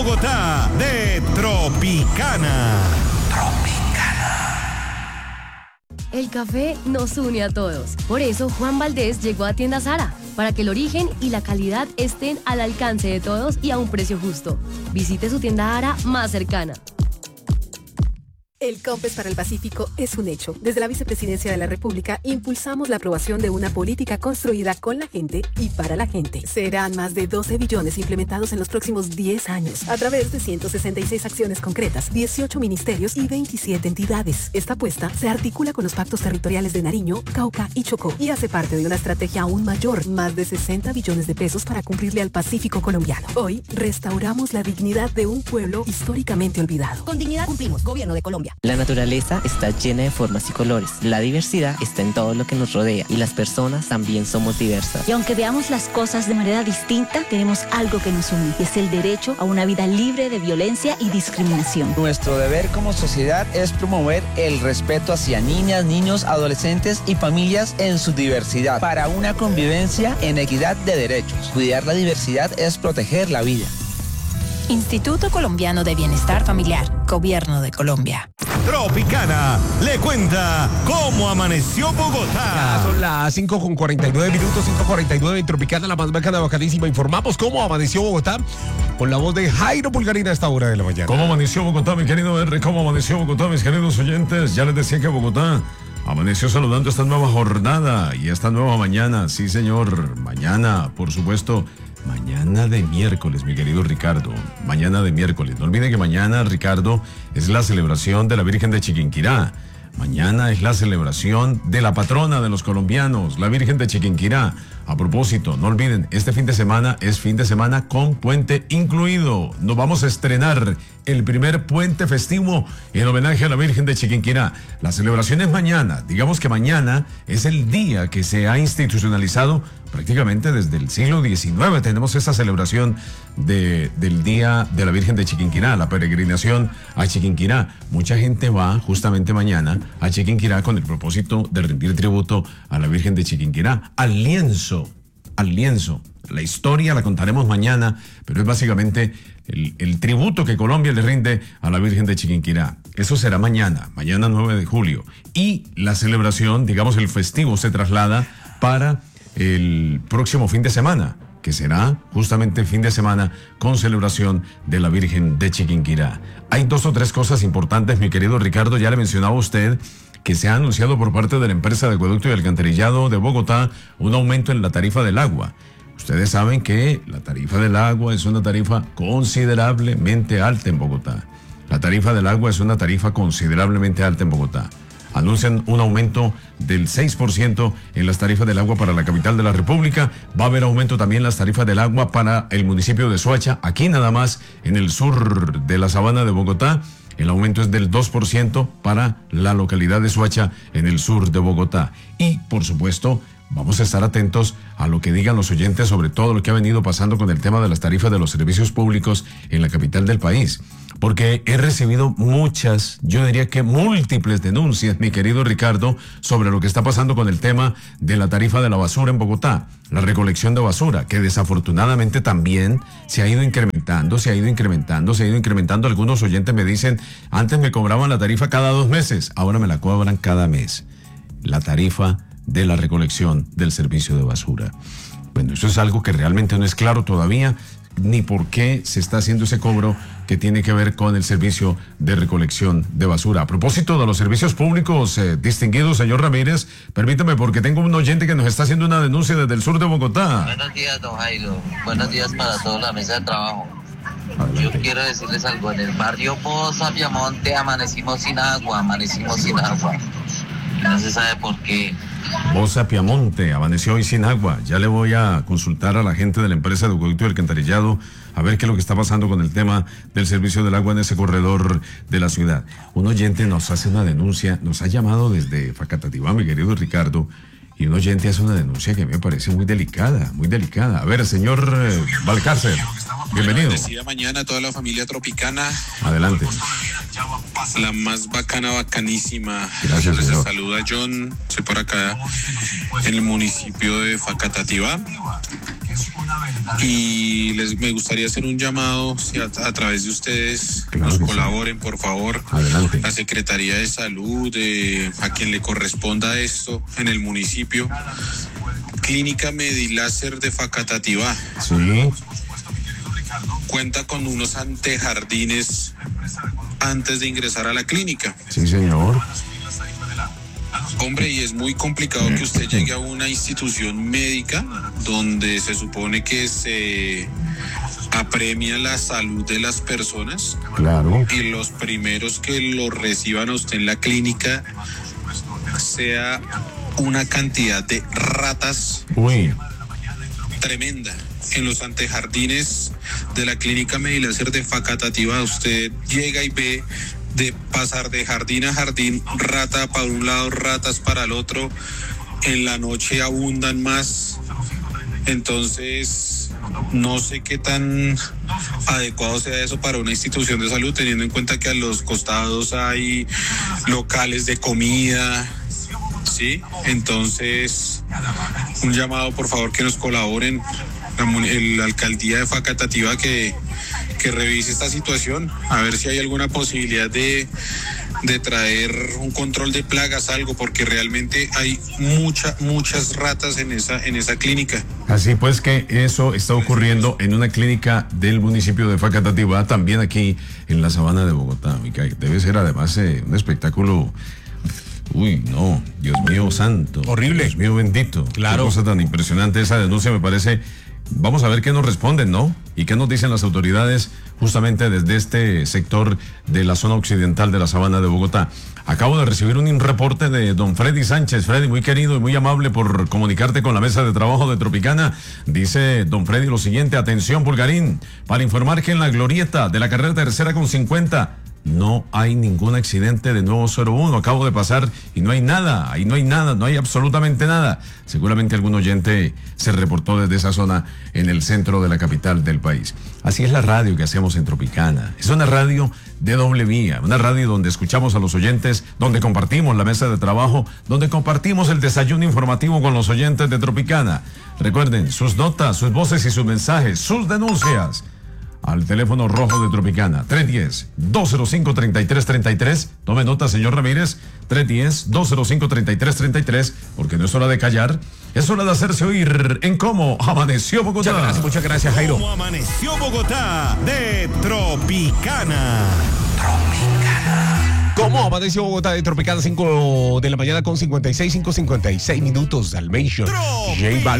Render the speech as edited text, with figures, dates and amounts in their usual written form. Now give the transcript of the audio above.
Bogotá de Tropicana. El café nos une a todos. Por eso Juan Valdés llegó a Tienda Zara, para que el origen y la calidad estén al alcance de todos y a un precio justo. Visite su tienda Zara más cercana. El COMPES para el Pacífico es un hecho. Desde la Vicepresidencia de la República impulsamos la aprobación de una política construida con la gente y para la gente. Serán más de 12 billones implementados en los próximos 10 años a través de 166 acciones concretas, 18 ministerios y 27 entidades. Esta apuesta se articula con los pactos territoriales de Nariño, Cauca y Chocó y hace parte de una estrategia aún mayor, más de 60 billones de pesos para cumplirle al Pacífico colombiano. Hoy restauramos la dignidad de un pueblo históricamente olvidado. Con dignidad cumplimos, Gobierno de Colombia. La naturaleza está llena de formas y colores. La diversidad está en todo lo que nos rodea y las personas también somos diversas. Y aunque veamos las cosas de manera distinta, tenemos algo que nos une, y es el derecho a una vida libre de violencia y discriminación. Nuestro deber como sociedad es promover el respeto hacia niñas, niños, adolescentes y familias en su diversidad para una convivencia en equidad de derechos. Cuidar la diversidad es proteger la vida. Instituto Colombiano de Bienestar Familiar, Gobierno de Colombia. Tropicana le cuenta cómo amaneció Bogotá. Ya son las 5:49 minutos, 5:49 en Tropicana, la más bacana, bacadísima. Informamos cómo amaneció Bogotá con la voz de Jairo Pulgarina a esta hora de la mañana. ¿Cómo amaneció Bogotá, mi querido R? ¿Cómo amaneció Bogotá, mis queridos oyentes? Ya les decía que Bogotá amaneció saludando esta nueva jornada y esta nueva mañana. Sí, señor, mañana, por supuesto. Mañana de miércoles, mi querido Ricardo. Mañana de miércoles. No olviden que mañana, Ricardo, es la celebración de la Virgen de Chiquinquirá. Mañana es la celebración de la patrona de los colombianos, la Virgen de Chiquinquirá. A propósito, no olviden, este fin de semana es fin de semana con puente incluido. Nos vamos a estrenar el primer puente festivo en homenaje a la Virgen de Chiquinquirá. La celebración es mañana. Digamos que mañana es el día que se ha institucionalizado prácticamente desde el siglo XIX. Tenemos esta celebración del Día de la Virgen de Chiquinquirá, la peregrinación a Chiquinquirá. Mucha gente va justamente mañana a Chiquinquirá con el propósito de rendir tributo a la Virgen de Chiquinquirá, al lienzo. La historia la contaremos mañana, pero es básicamente el tributo que Colombia le rinde a la Virgen de Chiquinquirá. Eso será mañana 9 de julio. Y la celebración, digamos el festivo, se traslada para el próximo fin de semana, que será justamente el fin de semana con celebración de la Virgen de Chiquinquirá. Hay 2 o 3 cosas importantes, mi querido Ricardo. Ya le mencionaba a usted que se ha anunciado por parte de la empresa de acueducto y alcantarillado de Bogotá un aumento en la tarifa del agua. Ustedes saben que la tarifa del agua es una tarifa considerablemente alta en Bogotá. La tarifa del agua es una tarifa considerablemente alta en Bogotá. Anuncian un aumento del 6% en las tarifas del agua para la capital de la República. Va a haber aumento también en las tarifas del agua para el municipio de Soacha, aquí nada más en el sur de la sabana de Bogotá. El aumento es del 2% para la localidad de Soacha en el sur de Bogotá. Y, por supuesto, vamos a estar atentos a lo que digan los oyentes sobre todo lo que ha venido pasando con el tema de las tarifas de los servicios públicos en la capital del país. Porque he recibido muchas, yo diría que múltiples denuncias, mi querido Ricardo, sobre lo que está pasando con el tema de la tarifa de la basura en Bogotá, la recolección de basura, que desafortunadamente también se ha ido incrementando. Algunos oyentes me dicen, antes me cobraban la tarifa cada 2 meses, ahora me la cobran cada mes. La tarifa de la recolección del servicio de basura. Bueno, eso es algo que realmente no es claro todavía, ni por qué se está haciendo ese cobro que tiene que ver con el servicio de recolección de basura. A propósito de los servicios públicos, distinguido señor Ramírez, permítame porque tengo un oyente que nos está haciendo una denuncia desde el sur de Bogotá. Buenos días, don Jairo. Buenos días para toda la mesa de trabajo. Adelante. Yo quiero decirles algo. En el barrio Poza, Piamonte, amanecimos sin agua. No se sabe por qué. Bosa Piamonte amaneció hoy sin agua. Ya le voy a consultar a la gente de la empresa de acueducto y alcantarillado a ver qué es lo que está pasando con el tema del servicio del agua en ese corredor de la ciudad. Un oyente nos hace una denuncia, nos ha llamado desde Facatativá, mi querido Ricardo, y un oyente hace una denuncia que me parece muy delicada. A ver, señor Valcárcel. Bienvenido. Decía mañana a toda la familia tropicana. Adelante. La más bacanísima. Gracias, Les señor. saluda John, estoy por acá en el municipio de Facatativá. Y me gustaría hacer un llamado, si a través de ustedes nos colaboren, por favor. Adelante. La Secretaría de Salud, a quien le corresponda esto en el municipio. Clínica Mediláser de Facatativá. Sí. Cuenta con unos antejardines antes de ingresar a la clínica. Sí, señor. Hombre, y es muy complicado que usted llegue a una institución médica donde se supone que se apremia la salud de las personas. Claro. Y los primeros que lo reciban a usted en la clínica sea una cantidad de ratas tremenda. En los antejardines de la clínica Mediláser de Facatativá, usted llega y ve de pasar de jardín a jardín, rata para un lado, ratas para el otro. En la noche abundan más. Entonces, no sé qué tan adecuado sea eso para una institución de salud, teniendo en cuenta que a los costados hay locales de comida. Sí, entonces un llamado, por favor, que nos colaboren la alcaldía de Facatativá que revise esta situación, a ver si hay alguna posibilidad de traer un control de plagas, algo, porque realmente hay muchas ratas en esa clínica. Así pues que eso está ocurriendo en una clínica del municipio de Facatativá, también aquí en la sabana de Bogotá. Debe ser además un espectáculo. Uy, no, Dios mío santo. Horrible. Dios mío bendito. Claro. Qué cosa tan impresionante esa denuncia, me parece. Vamos a ver qué nos responden, ¿no? Y qué nos dicen las autoridades justamente desde este sector de la zona occidental de la sabana de Bogotá. Acabo de recibir un reporte de don Freddy Sánchez. Freddy, muy querido y muy amable por comunicarte con la mesa de trabajo de Tropicana. Dice don Freddy lo siguiente: atención, Pulgarín, para informar que en la glorieta de la carrera tercera con 50 no hay ningún accidente de nuevo 01. Acabo de pasar y no hay nada, ahí no hay nada, no hay absolutamente nada. Seguramente algún oyente se reportó desde esa zona en el centro de la capital del país. Así es la radio que hacemos en Tropicana. Es una radio de doble vía, una radio donde escuchamos a los oyentes, donde compartimos la mesa de trabajo, donde compartimos el desayuno informativo con los oyentes de Tropicana. Recuerden, sus notas, sus voces y sus mensajes, sus denuncias al teléfono rojo de Tropicana, 310-205-3333. Tome nota, señor Ramírez, 310-205-3333, porque no es hora de callar, es hora de hacerse oír en Cómo Amaneció Bogotá. Muchas gracias, Jairo. Cómo Amaneció Bogotá de Tropicana. ¿Cómo amaneció Bogotá de Tropicana? 5 de la mañana con 56 minutos. Dalmation. J Balvin.